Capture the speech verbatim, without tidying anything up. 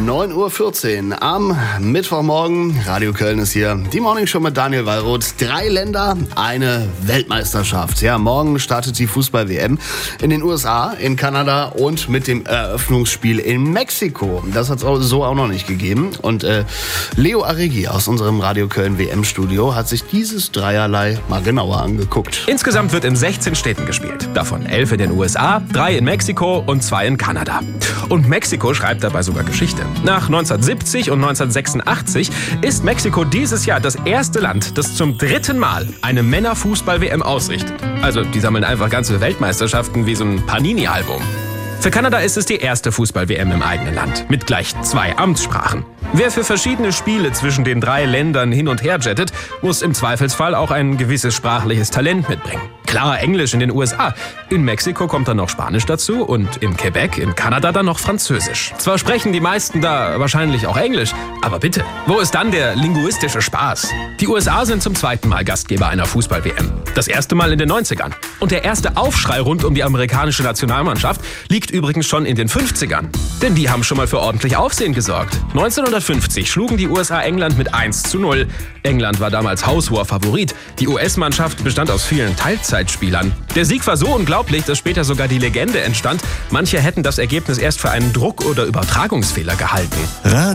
neun Uhr vierzehn am Mittwochmorgen. Radio Köln ist hier. Die Morningshow mit Daniel Wallroth. Drei Länder, eine Weltmeisterschaft. Ja, morgen startet die Fußball-W M in den U S A, in Kanada und mit dem Eröffnungsspiel in Mexiko. Das hat es so auch noch nicht gegeben. Und äh, Leo Arregi aus unserem Radio Köln W M-Studio hat sich dieses Dreierlei mal genauer angeguckt. Insgesamt wird in sechzehn Städten gespielt. Davon elf in den U S A, drei in Mexiko und zwei in Kanada. Und Mexiko schreibt dabei sogar Geschichte. Nach neunzehnhundertsiebzig und neunzehnhundertsechsundachtzig ist Mexiko dieses Jahr das erste Land, das zum dritten Mal eine Männerfußball-W M ausrichtet. Also die sammeln einfach ganze Weltmeisterschaften wie so ein Panini-Album. Für Kanada ist es die erste Fußball-W M im eigenen Land, mit gleich zwei Amtssprachen. Wer für verschiedene Spiele zwischen den drei Ländern hin und her jettet, muss im Zweifelsfall auch ein gewisses sprachliches Talent mitbringen. Klar, Englisch in den U S A. In Mexiko kommt dann noch Spanisch dazu und in Quebec, in Kanada dann noch Französisch. Zwar sprechen die meisten da wahrscheinlich auch Englisch, aber bitte, wo ist dann der linguistische Spaß? Die U S A sind zum zweiten Mal Gastgeber einer Fußball-W M. Das erste Mal in den neunzigern. Und der erste Aufschrei rund um die amerikanische Nationalmannschaft liegt übrigens schon in den fünfzigern. Denn die haben schon mal für ordentlich Aufsehen gesorgt. neunzehnhundertfünfzig schlugen die U S A England mit eins zu null. England war damals haushoher Favorit. Die U S-Mannschaft bestand aus vielen Teilzeitspielern. Der Sieg war so unglaublich, dass später sogar die Legende entstand. Manche hätten das Ergebnis erst für einen Druck- oder Übertragungsfehler gehalten.